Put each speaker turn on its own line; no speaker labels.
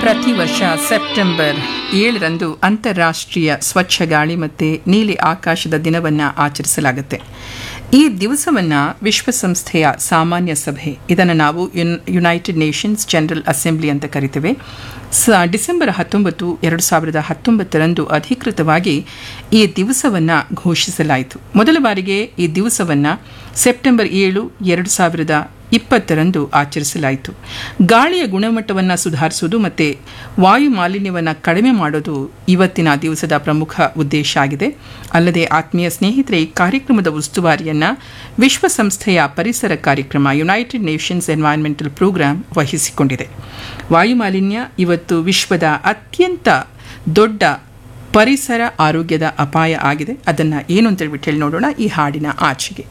ಪ್ರತಿ ವರ್ಷ ಸೆಪ್ಟೆಂಬರ್ 7ರಂದು ಅಂತಾರಾಷ್ಟ್ರೀಯ ಸ್ವಚ್ಛ ಗಾಳಿ ಮತ್ತು ನೀಲಿ ಆಕಾಶದ ದಿನವನ್ನು ಆಚರಿಸಲಾಗುತ್ತೆ. ಈ ದಿವಸವನ್ನು ವಿಶ್ವಸಂಸ್ಥೆಯ ಸಾಮಾನ್ಯ ಸಭೆ, ಇದನ್ನು ನಾವು ಯುನೈಟೆಡ್ ನೇಷನ್ಸ್ ಜನರಲ್ ಅಸೆಂಬ್ಲಿ ಅಂತ ಕರಿತೇವೆ, ಡಿಸೆಂಬರ್ 19, 2019ರಂದು ಅಧಿಕೃತವಾಗಿ ಈ ದಿವಸವನ್ನು ಘೋಷಿಸಲಾಯಿತು. ಮೊದಲ ಬಾರಿಗೆ ಈ ದಿವಸವನ್ನು ಸೆಪ್ಟೆಂಬರ್ 7, 2020ರಂದು ಆಚರಿಸಲಾಯಿತು. ಗಾಳಿಯ ಗುಣಮಟ್ಟವನ್ನು ಸುಧಾರಿಸುವುದು ಮತ್ತು ವಾಯು ಮಾಲಿನ್ಯವನ್ನು ಕಡಿಮೆ ಮಾಡೋದು ಇವತ್ತಿನ ದಿವಸದ ಪ್ರಮುಖ ಉದ್ದೇಶ ಆಗಿದೆ. ಅಲ್ಲದೆ ಆತ್ಮೀಯ ಸ್ನೇಹಿತರೆ, ಈ ಕಾರ್ಯಕ್ರಮದ ಉಸ್ತುವಾರಿಯನ್ನು ವಿಶ್ವಸಂಸ್ಥೆಯ ಪರಿಸರ ಕಾರ್ಯಕ್ರಮ ಯುನೈಟೆಡ್ ನೇಷನ್ಸ್ ಎನ್ವೈರನ್ಮೆಂಟಲ್ ಪ್ರೋಗ್ರಾಂ ವಹಿಸಿಕೊಂಡಿದೆ. ವಾಯು ಮಾಲಿನ್ಯ ಇವತ್ತು ವಿಶ್ವದ ಅತ್ಯಂತ ದೊಡ್ಡ ಪರಿಸರ ಆರೋಗ್ಯದ ಅಪಾಯ ಆಗಿದೆ. ಅದನ್ನು ಏನು ಅಂತ ಹೇಳ್ಬಿಟ್ಟು ಹೇಳಿ ನೋಡೋಣ ಈ ಹಾಡಿನ ಆಚೆಗೆ.